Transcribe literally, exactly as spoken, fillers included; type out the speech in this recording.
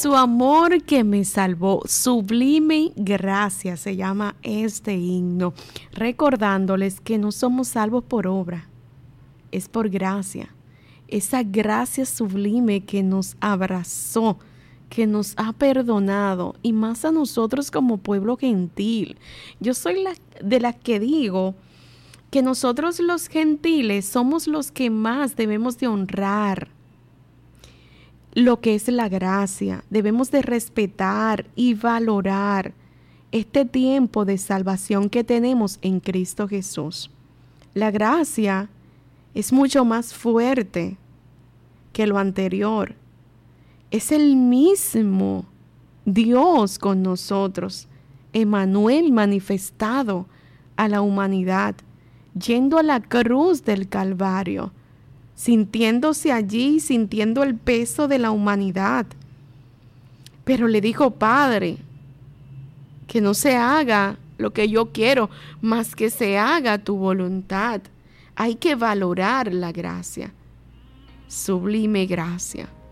su amor que me salvó. Sublime gracia se llama este himno, recordándoles que no somos salvos por obra, es por gracia. Esa gracia sublime que nos abrazó, que nos ha perdonado, y más a nosotros como pueblo gentil. Yo soy la, de las que digo que nosotros los gentiles somos los que más debemos de honrar lo que es la gracia. Debemos de respetar y valorar este tiempo de salvación que tenemos en Cristo Jesús. La gracia es mucho más fuerte que lo anterior. Es el mismo Dios con nosotros, Emmanuel manifestado a la humanidad, yendo a la cruz del Calvario, sintiéndose allí, sintiendo el peso de la humanidad. Pero le dijo: Padre, que no se haga lo que yo quiero, mas que se haga tu voluntad. Hay que valorar la gracia. Sublime gracia.